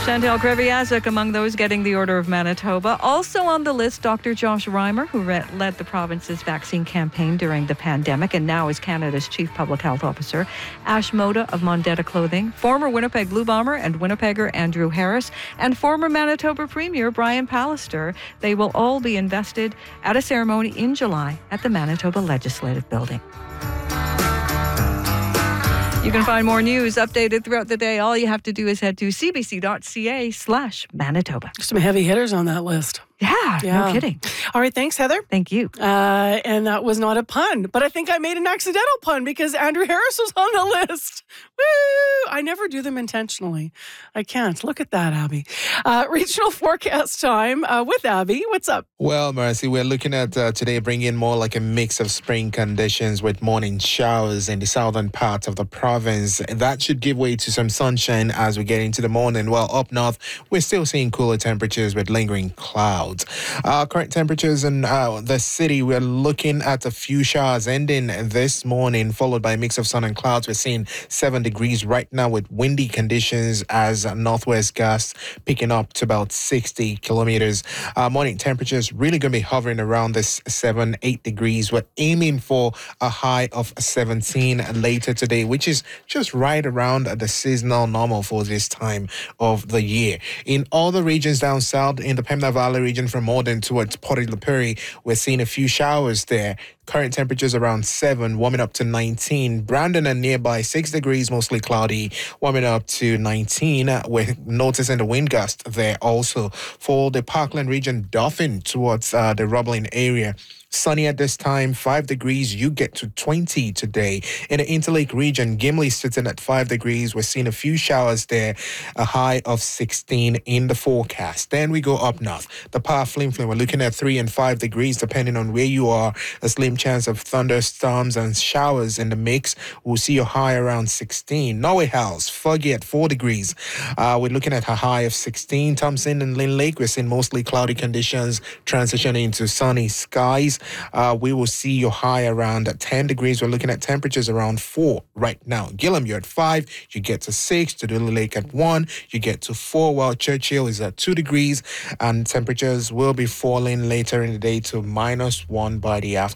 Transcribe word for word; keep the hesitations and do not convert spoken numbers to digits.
Chantal Kreviazuk among those getting the Order of Manitoba. Also on the list, Doctor Josh Reimer, who re- led the province's vaccine campaign during the pandemic and now is Canada's Chief Public Health Officer. Ash Moda of Mondetta Clothing, former Winnipeg Blue Bomber and Winnipegger Andrew Harris, and former Manitoba Premier Brian Pallister. They will all be invested at a ceremony in July at the Manitoba Legislative Building. You can find more news updated throughout the day. All you have to do is head to cbc.ca slash Manitoba. Some heavy hitters on that list. Yeah, Yeah. no kidding. All right, thanks, Heather. Thank you. Uh, and that was not a pun, but I think I made an accidental pun because Andrew Harris was on the list. Woo! I never do them intentionally. I can't. Look at that, Abby. Uh, regional forecast time uh, with Abby. What's up? Well, Marcy, we're looking at uh, today bringing more like a mix of spring conditions with morning showers in the southern part of the province. That should give way to some sunshine as we get into the morning. While up north, we're still seeing cooler temperatures with lingering clouds. Uh, current temperatures in uh, the city, we're looking at a few showers ending this morning, followed by a mix of sun and clouds. We're seeing seven degrees right now with windy conditions as northwest gusts picking up to about sixty kilometers. Uh, morning temperatures really going to be hovering around this seven, eight degrees. We're aiming for a high of seventeen later today, which is just right around the seasonal normal for this time of the year. In all the regions down south, in the Pembina Valley region from Morden towards Port Elizabeth, we're seeing a few showers there. Current temperatures around seven, warming up to nineteen. Brandon and nearby six degrees, mostly cloudy, warming up to nineteen. We're noticing the wind gust there also. For the Parkland region, Dauphin towards uh, the Roblin area. Sunny at this time, five degrees. You get to twenty today. In the Interlake region, Gimli sitting at five degrees. We're seeing a few showers there, a high of sixteen in the forecast. Then we go up north. The Par Flim Flim, we're looking at three and five degrees, depending on where you are. A slim chance of thunderstorms and showers in the mix. We'll see a high around sixteen. Norway House, foggy at four degrees. Uh, we're looking at a high of sixteen. Thompson and Lynn Lake, we're seeing mostly cloudy conditions, transitioning into sunny skies. Uh, we will see your high around ten degrees. We're looking at temperatures around four right now. Gillam, you're at five. You get to six. Tudula Lake at one. You get to four. While Churchill is at two degrees. And temperatures will be falling later in the day to minus one by the afternoon.